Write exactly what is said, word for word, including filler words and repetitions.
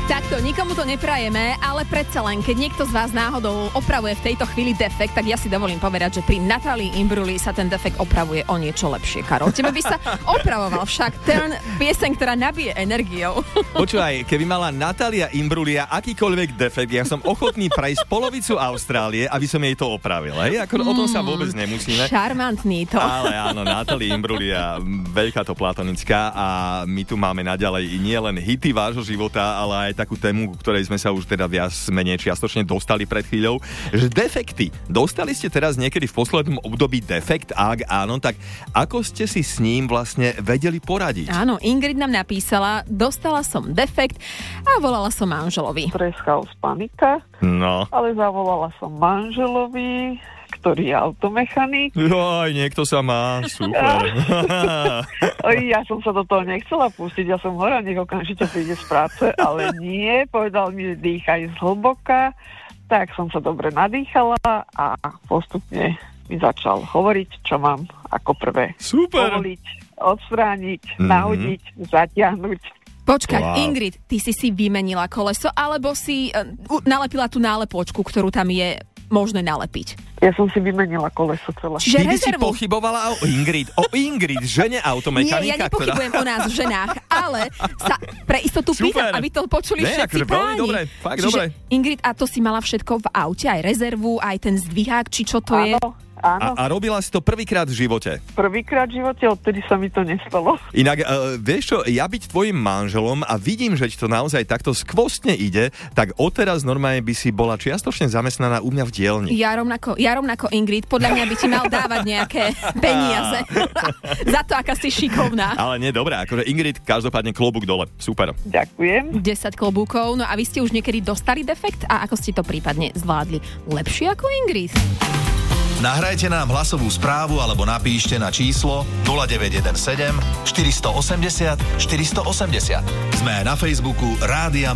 Takto, nikomu to neprajeme, ale predsa len, keď niekto z vás náhodou opravuje v tejto chvíli defekt, tak ja si dovolím povedať, že pri Natálii Imbrugli sa ten defekt opravuje o niečo lepšie, Karol. Tebe by sa opravoval však ten pieseň, ktorá nabije energiou. Počúvaj, keby mala Natália Imbruglia akýkoľvek defekt, ja som ochotný prejsť polovicu Austrálie, aby som jej to opravil. Hej? Ako, mm, o tom sa vôbec nemusíme. Šarmantný to. Ale áno, Natália Imbruglia, veľká to platonická a my tu máme naďalej nie len hity vášho života, ale aj takú tému, ktorej sme sa už teda viac menej čiastočne dostali pred chvíľou, že defekty. Dostali ste teraz niekedy v poslednom období defekt? A ak áno, tak ako ste si s ním vlastne vedeli poradiť? Áno, Ingrid nám napísala, dostala som defekt a volala som manželovi. Preskal z panika, No. ale zavolala som manželovi, ktorý je automechanik. Joj, niekto sa má, super. Ja som sa do toho nechcela pustiť, ja som hovorila, nech okamžite príde z práce, ale nie, povedal mi, že dýchaj zhlboka, tak som sa dobre nadýchala a postupne mi začal hovoriť, čo mám ako prvé. Super. Povoliť, odstrániť, Mhm. nahodiť, zatiahnuť. Počkaj, Wow. Ingrid, ty si si vymenila koleso, alebo si uh, nalepila tú nálepočku, ktorú tam je možné nalepiť? Ja som si vymenila koleso celé. Čiže Ty by si rezervu. pochybovala o Ingrid, o Ingrid, žene automechanika, Nie, ja nepochybujem ktorá... o nás ženách, ale sa pre istotu Super. pýtam, aby to počuli Ne, všetci akože veľmi páni. dobre, fakt Čiže, dobre. Ingrid, a to si mala všetko v aute, aj rezervu, aj ten zdvihák, či čo to je? Áno, áno. A, a robila si to prvýkrát v živote. Prvýkrát v živote, odtedy sa mi to nestalo. Inak, uh, vieš čo, ja byť tvojim manželom a vidím, že ti to naozaj takto skvostne ide, tak odteraz normálne by si bola čiastočne zamestnaná u mňa v dielni. Ja rovnako, ja rovnako, Ingrid, podľa mňa by ti mal dávať nejaké peniaze za to, aká si šikovná. Ale nie, dobré, akože Ingrid, každopádne klobúk dole, super. Ďakujem. desať klobúkov, no a vy ste už niekedy dostali defekt a ako ste to prípadne zvládli? Lepšie ako Ingrid? Nahrajte nám hlasovú správu alebo napíšte na číslo nula deväť jeden sedem štyri osem nula štyri osem nula. Sme aj na Facebooku Rádia